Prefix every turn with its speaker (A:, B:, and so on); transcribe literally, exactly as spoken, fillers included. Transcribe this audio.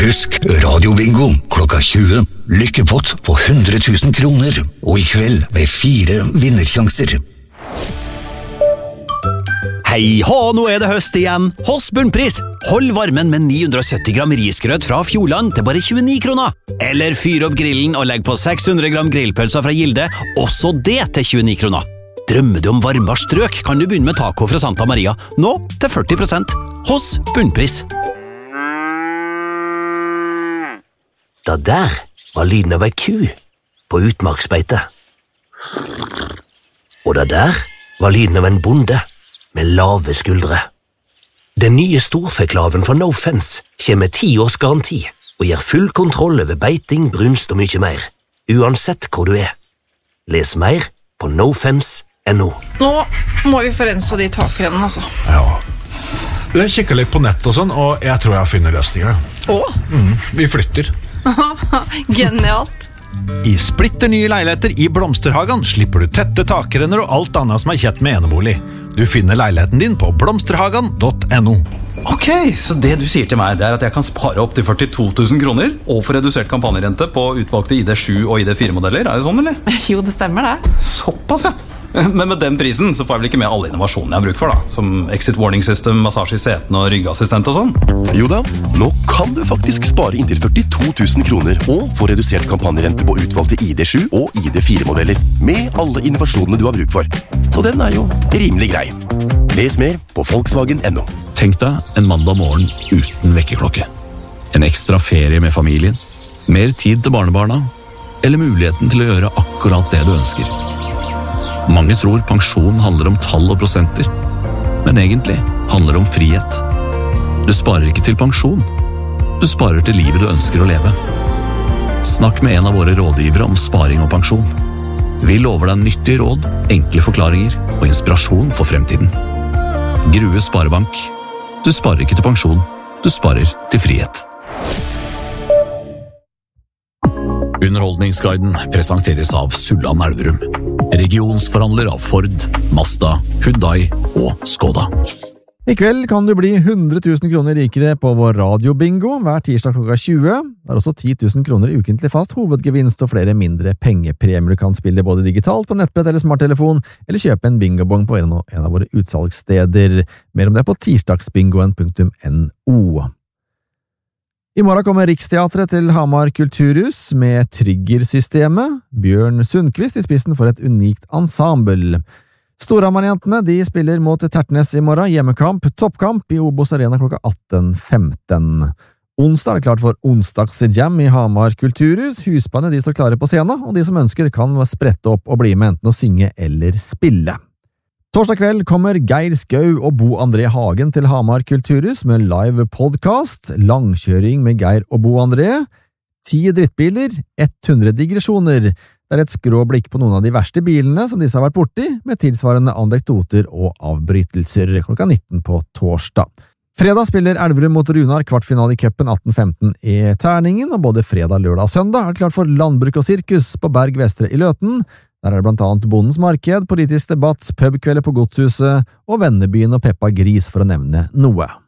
A: Husk radiobingo klokka tjue. Lykkepott på hundre tusen kroner. Og i kveld med fire vinnersjanser.
B: Hei hå, nå er det høst igjen. Hos Bunnpris. Hold varmen med ni hundre sytti gram risgrøt fra Fjordland til bare tjueni kroner. Eller fyr opp grillen og legg på seks hundre gram grillpølser fra Gilde, også det til tjueni kroner. Drømmer du om varmere strøk, kan du begynne med taco fra Santa Maria, nå til førti prosent. Hos Bunnpris.
C: Da der var lyden av ei ku på utmarksbeite. Og da der var lyden av en bonde med lave skuldre. Den nye storfeklaven fra No Fence kommer med ti års garanti og gir full kontroll over beiting, brunst og mye mer, uansett hvor du er. Les mer på nofence punktum no.
D: Nå må vi forense de takrennene, altså.
E: Ja. Jeg kikker litt på nett og sånn, og jeg tror jeg finner løsninger.
D: Åh?
E: Mm, vi flytter.
D: Genialt.
E: I splitter nye leiligheter i Blomsterhagen slipper du tette takrenner og alt annet som er kjett med enebolig. Du finner leiligheten din på blomsterhagen punktum no.
F: Ok, så det du sier til meg, det er at jeg kan spare opp til førtito tusen kroner og få redusert kampanjerente på utvalgte I D sju og I D fire modeller, er det sånn, eller?
D: Jo, det stemmer det.
F: Såpass, ja. Men med den prisen så får jeg vel ikke med alle innovasjonene jeg har bruk for da, som exit warning system, massasje I setene og ryggassistent og sånn?
G: Jo da, nå kan du faktisk spare inntil førtito tusen kroner og få redusert kampanjerente på utvalgte I D sju og I D fire modeller, med alle innovasjonene du har bruk for. Så den er jo rimelig grei. Les mer på Volkswagen punktum no.
H: Tenk deg en mandag morgen uten vekkerklokke. En ekstra ferie med familien, mer tid til barnebarna, eller muligheten til å gjøre akkurat det du ønsker. Mange tror pensjon handler om tall og prosenter, men egentlig handler det om frihet. Du sparer ikke til pensjon, du sparer til livet du ønsker å leve. Snakk med en av våre rådgivere om sparing og pensjon. Vi lover deg nyttige råd, enkle forklaringer og inspirasjon for fremtiden. Grue Sparebank. Du sparer ikke til pensjon, du sparer til frihet. Underholdningsguiden presenteres av Sulland Elverum, regionsforhandler av Ford, Mazda, Hyundai og Skoda.
I: I kveld kan du bli hundre tusen kroner rikere på vår radiobingo hver tirsdag klokka tjue. Det er også ti tusen kroner i ukentlig fast hovedgevinst og flere mindre pengepremier. Du kan spille både digitalt på nettbrett eller smarttelefon, eller kjøpe en bingobong på en av våre utsalgssteder. Mer om det på tirsdagsbingoen punktum no. I morgen kommer Riksteatret til Hamar Kulturhus med Triggersystemet. Bjørn Sundqvist i spissen for et unikt ensemble. Storhamar-jentene de spiller mot Tertnes i morgen, hjemmekamp, toppkamp i Obos Arena klokka atten femten. Onsdag er det klart for onsdagsjam i Hamar Kulturhus. Husbandet de står klare på scenen, og de som ønsker kan sprette opp og bli med enten å synge eller spille. Torsdag kveld kommer Geir Skau og Bo André Hagen til Hamar Kulturhus med live podcast, langkjøring med Geir og Bo André, ti drittbiler, hundre digresjoner. Det er et skråblikk på noen av de verste bilene som disse har vært borti, med tilsvarende anekdoter og avbrytelser klokka nitten på torsdag. Fredag spiller Elverum mot Runar kvartfinale i cupen atten femten i terningen, og både fredag, lørdag og søndag er det klart for landbruk og sirkus på Berg Vestre i Løten. Der er det blant annet Bondens Marked, politisk debatt, pubkvelder på Godshuset og Vennebyen og Peppa Gris for å nevne noe.